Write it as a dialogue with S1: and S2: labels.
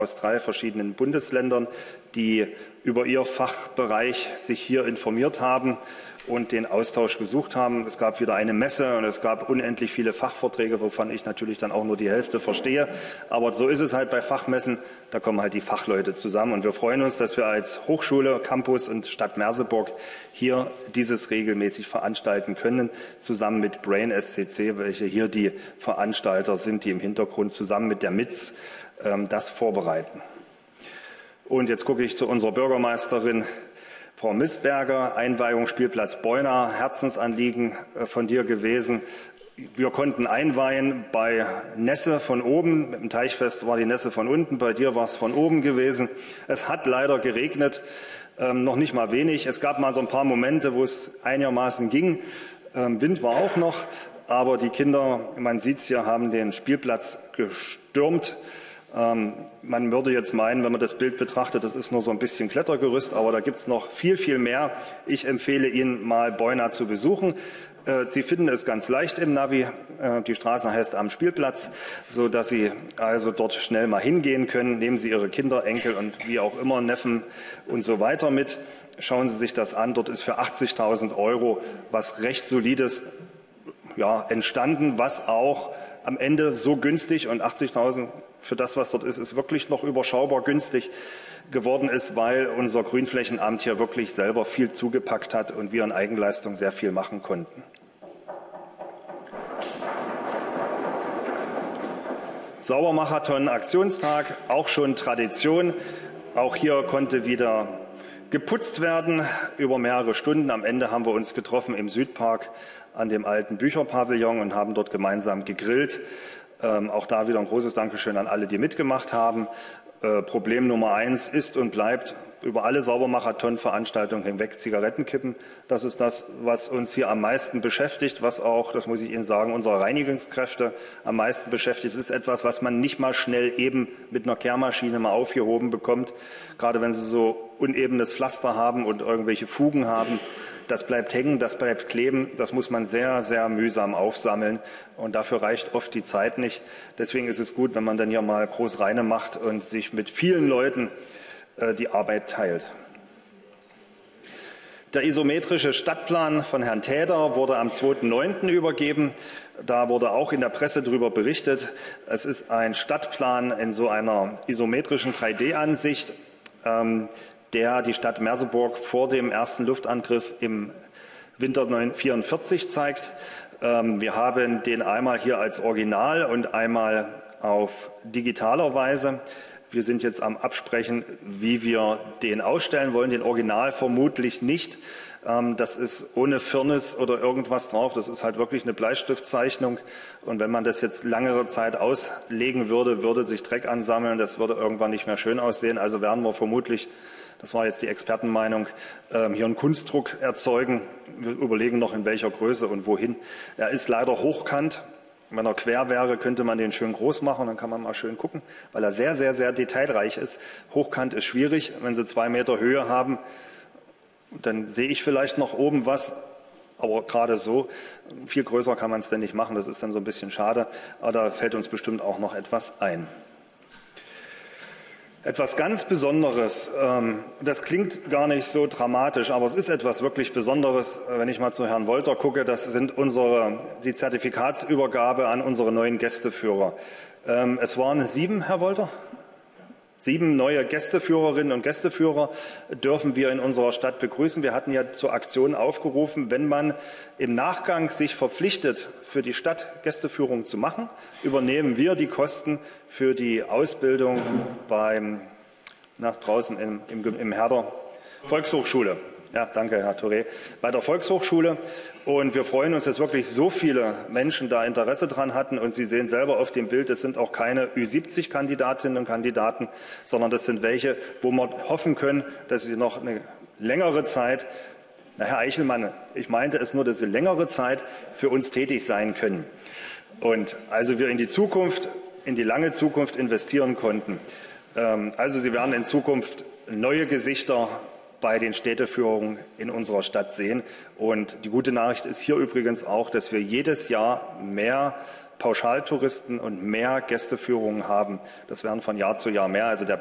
S1: aus 3 verschiedenen Bundesländern, die über ihr Fachbereich sich hier informiert haben und den Austausch gesucht haben. Es gab wieder eine Messe und es gab unendlich viele Fachvorträge, wovon ich natürlich dann auch nur die Hälfte verstehe. Aber so ist es halt bei Fachmessen, da kommen halt die Fachleute zusammen. Und wir freuen uns, dass wir als Hochschule, Campus und Stadt Merseburg hier dieses regelmäßig veranstalten können, zusammen mit Brain SCC, welche hier die Veranstalter sind, die im Hintergrund zusammen mit der MITS das vorbereiten. Und jetzt gucke ich zu unserer Bürgermeisterin, Frau Missberger, Einweihung Spielplatz Beuna, Herzensanliegen von dir gewesen. Wir konnten einweihen bei Nässe von oben. Im Teichfest war die Nässe von unten, bei dir war es von oben gewesen. Es hat leider geregnet, noch nicht mal wenig. Es gab mal so ein paar Momente, wo es einigermaßen ging. Wind war auch noch, aber die Kinder, man sieht es hier, haben den Spielplatz gestürmt. Man würde jetzt meinen, wenn man das Bild betrachtet, das ist nur so ein bisschen Klettergerüst, aber da gibt es noch viel, viel mehr. Ich empfehle Ihnen mal Beuna zu besuchen. Sie finden es ganz leicht im Navi. Die Straße heißt Am Spielplatz, so dass Sie also dort schnell mal hingehen können. Nehmen Sie Ihre Kinder, Enkel und wie auch immer, Neffen und so weiter mit. Schauen Sie sich das an. Dort ist für 80.000 € was recht Solides entstanden, was auch am Ende so günstig und 80.000 für das, was dort ist, ist wirklich noch überschaubar günstig geworden ist, weil unser Grünflächenamt hier wirklich selber viel zugepackt hat und wir in Eigenleistung sehr viel machen konnten. Saubermarathon Aktionstag, auch schon Tradition. Auch hier konnte wieder geputzt werden über mehrere Stunden. Am Ende haben wir uns getroffen im Südpark an dem alten Bücherpavillon und haben dort gemeinsam gegrillt. Auch da wieder ein großes Dankeschön an alle, die mitgemacht haben. Problem Nummer 1 ist und bleibt über alle Saubermarathon-Veranstaltungen hinweg Zigarettenkippen. Das ist das, was uns hier am meisten beschäftigt, was auch, das muss ich Ihnen sagen, unsere Reinigungskräfte am meisten beschäftigt. Es ist etwas, was man nicht mal schnell eben mit einer Kehrmaschine mal aufgehoben bekommt. Gerade wenn Sie so unebenes Pflaster haben und irgendwelche Fugen haben. Das bleibt hängen, das bleibt kleben, das muss man sehr, sehr mühsam aufsammeln und dafür reicht oft die Zeit nicht. Deswegen ist es gut, wenn man dann hier mal groß reine macht und sich mit vielen Leuten die Arbeit teilt. Der isometrische Stadtplan von Herrn Täder wurde am 2.9. übergeben. Da wurde auch in der Presse darüber berichtet. Es ist ein Stadtplan in so einer isometrischen 3D-Ansicht, der die Stadt Merseburg vor dem ersten Luftangriff im Winter 1944 zeigt. Wir haben den einmal hier als Original und einmal auf digitaler Weise. Wir sind jetzt am Absprechen, wie wir den ausstellen wollen. Den Original vermutlich nicht. Das ist ohne Firnis oder irgendwas drauf. Das ist halt wirklich eine Bleistiftzeichnung. Und wenn man das jetzt längere Zeit auslegen würde, würde sich Dreck ansammeln. Das würde irgendwann nicht mehr schön aussehen. Also werden wir vermutlich, das war jetzt die Expertenmeinung, hier einen Kunstdruck erzeugen. Wir überlegen noch, in welcher Größe und wohin. Er ist leider hochkant. Wenn er quer wäre, könnte man den schön groß machen, dann kann man mal schön gucken, weil er sehr, sehr, sehr detailreich ist. Hochkant ist schwierig. Wenn Sie 2 Meter Höhe haben, dann sehe ich vielleicht noch oben was, aber gerade so, viel größer kann man es denn nicht machen. Das ist dann so ein bisschen schade, aber da fällt uns bestimmt auch noch etwas ein. Etwas ganz Besonderes, das klingt gar nicht so dramatisch, aber es ist etwas wirklich Besonderes, wenn ich mal zu Herrn Wolter gucke, das sind die Zertifikatsübergabe an unsere neuen Gästeführer. Es waren 7, Herr Wolter? 7 neue Gästeführerinnen und Gästeführer dürfen wir in unserer Stadt begrüßen. Wir hatten ja zur Aktion aufgerufen, wenn man im Nachgang sich verpflichtet, für die Stadt Gästeführung zu machen, übernehmen wir die Kosten für die Ausbildung draußen im Herder Volkshochschule. Ja, danke, Herr Touré. Bei der Volkshochschule. Und wir freuen uns, dass wirklich so viele Menschen da Interesse dran hatten. Und Sie sehen selber auf dem Bild, es sind auch keine Ü70-Kandidatinnen und Kandidaten, sondern das sind welche, wo wir hoffen können, dass sie noch eine längere Zeit, Herr Eichelmann, ich meinte es nur, dass sie längere Zeit für uns tätig sein können. Und also wir in die Zukunft, in die lange Zukunft investieren konnten. Also Sie werden in Zukunft neue Gesichter bei den Städteführungen in unserer Stadt sehen. Und die gute Nachricht ist hier übrigens auch, dass wir jedes Jahr mehr Pauschaltouristen und mehr Gästeführungen haben. Das werden von Jahr zu Jahr mehr. Also der